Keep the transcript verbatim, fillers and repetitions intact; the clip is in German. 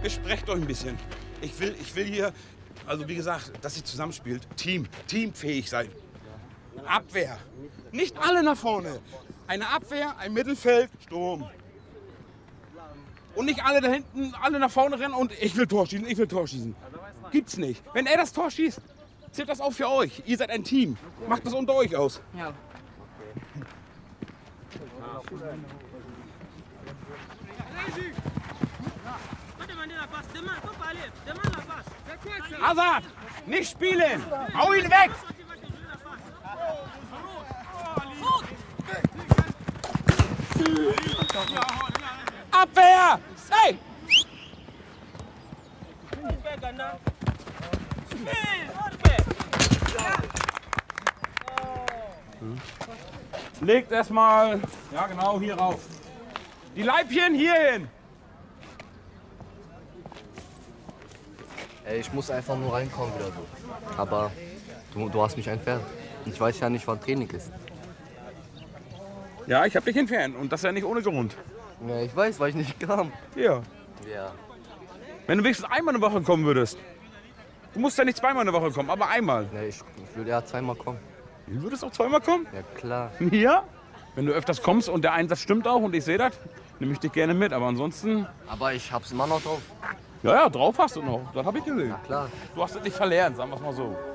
besprecht euch ein bisschen. Ich will, ich will hier, also wie gesagt, dass ihr zusammenspielt. Team, teamfähig seid. Abwehr. Nicht alle nach vorne. Eine Abwehr, ein Mittelfeld, Sturm. Und nicht alle da hinten, alle nach vorne rennen und ich will Tor schießen, ich will Tor schießen. Gibt's nicht. Wenn er das Tor schießt, zählt das auch für euch. Ihr seid ein Team. Macht das unter euch aus. Ja. Azad, nicht spielen. Hau ihn weg. Abwehr. Hey. Legt erstmal, ja genau, hier rauf. Die Leibchen hier hin. Ey, ich muss einfach nur reinkommen wieder so. Aber du, du hast mich entfernt. Ich weiß ja nicht, wann Training ist. Ja, ich hab dich entfernt und das ja nicht ohne Grund. Ja, ich weiß, weil ich nicht kam. Ja. Ja. Wenn du wenigstens einmal eine Woche kommen würdest. Du musst ja nicht zweimal eine Woche kommen, aber einmal. Ja, ich, ich will ja zweimal kommen. Du würdest auch zweimal kommen? Ja, klar. Ja? Wenn du öfters kommst und der Einsatz stimmt auch und ich sehe das, nehme ich dich gerne mit. Aber ansonsten... Aber ich hab's immer noch drauf. Ja, ja, drauf hast du noch. Das habe ich gesehen. Ja, klar. Du hast es nicht verlernt, sagen wir es mal so.